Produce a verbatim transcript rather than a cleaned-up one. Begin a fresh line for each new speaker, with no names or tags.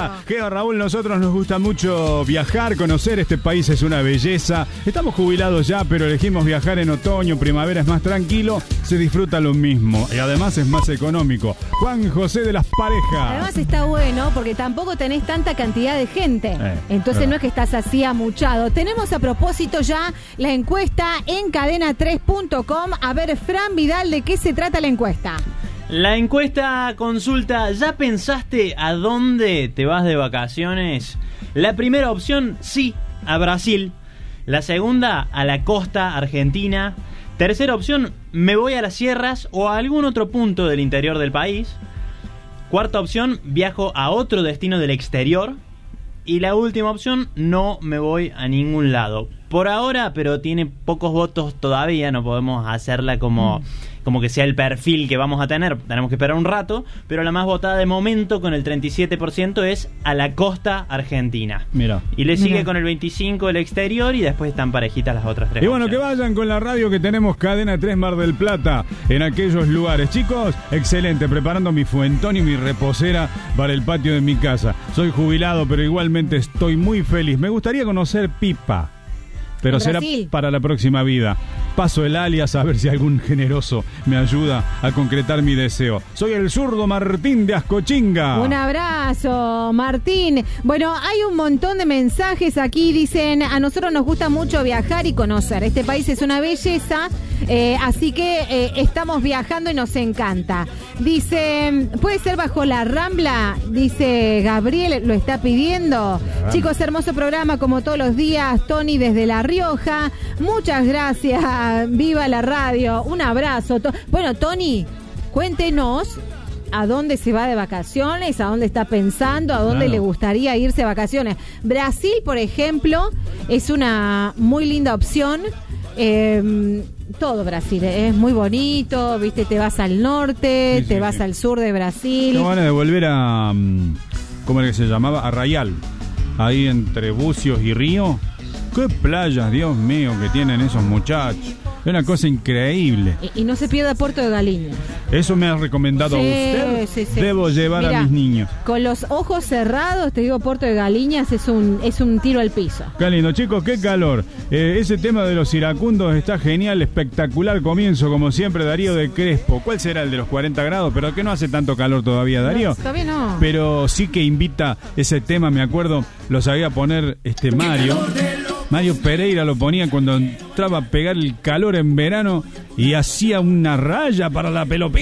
vida. Geo, Raúl, nosotros nos gusta mucho viajar, conocer este país es una belleza. Estamos jubilados ya, pero elegimos viajar en otoño, primavera es más tranquilo, se disfruta lo mismo y además es más económico. Juan José de las Parejas.
Además está bueno porque tampoco tenés tanta cantidad de gente.
Eh,
Entonces
claro.
no es que estás así amuchado. Tenemos a propósito ya la encuesta en cadena tres punto com. A ver, Fran Vidal, ¿de qué se trata la encuesta?
La encuesta consulta, ¿ya pensaste a dónde te vas de vacaciones? La primera opción, sí, a Brasil. La segunda, a la costa argentina. Tercera opción, me voy a las sierras o a algún otro punto del interior del país. Cuarta opción, viajo a otro destino del exterior. Y la última opción, no me voy a ningún lado. Por ahora, pero tiene pocos votos todavía, no podemos hacerla como, como que sea el perfil que vamos a tener. Tenemos que esperar un rato, pero la más votada de momento, con el treinta y siete por ciento, es a la costa argentina.
Mira.
Y le sigue
Mira.
con el veinticinco por ciento el exterior y después están parejitas las otras tres.
Y bueno, que
opciones.
vayan con la radio que tenemos Cadena tres Mar del Plata en aquellos lugares. Chicos, excelente, preparando mi fuentón y mi reposera para el patio de mi casa. Soy jubilado, pero igualmente estoy muy feliz. Me gustaría conocer Pipa, pero será
Brasil.
para la próxima vida. Paso el alias a ver si algún generoso me ayuda a concretar mi deseo. Soy el zurdo Martín de Ascochinga.
Un abrazo, Martín. Bueno, hay un montón de mensajes aquí. Dicen, a nosotros nos gusta mucho viajar y conocer. Este país es una belleza, eh, así que eh, estamos viajando y nos encanta. Dice, ¿puede ser bajo la Rambla? Dice Gabriel, lo está pidiendo. Chicos, hermoso programa como todos los días. Tony desde La Rioja. Muchas gracias. Viva la radio. Un abrazo. To- bueno, Tony, cuéntenos a dónde se va de vacaciones, a dónde está pensando, a dónde
Claro.
le gustaría irse de vacaciones. Brasil, por ejemplo, es una muy linda opción. Eh, todo Brasil es muy bonito, viste, te vas al norte,
Sí,
te
sí,
vas
sí.
al sur de Brasil.
Tengo ganas de volver a... um, ¿cómo era que se llamaba? Arraial. Ahí entre Bucios y Río. ¡Qué playas, Dios mío, que tienen esos muchachos! Es una cosa increíble.
Y, y no se pierda Puerto de Galiña.
Eso me ha recomendado
Sí,
usted.
sí, sí.
Debo llevar
Mirá,
a mis niños.
Con los ojos cerrados, te digo, Puerto de Galiñas es un, es un tiro al piso.
Qué lindo, chicos, qué calor. Eh, ese tema de los iracundos está genial, espectacular comienzo, como siempre, Darío de Crespo. ¿Cuál será el de los cuarenta grados? Pero que no hace tanto calor todavía, Darío.
No, todavía no.
Pero sí que invita ese tema, me acuerdo, lo sabía poner este Mario. Mario Pereira lo ponía cuando entraba a pegar el calor en verano y hacía una raya para la pelopita.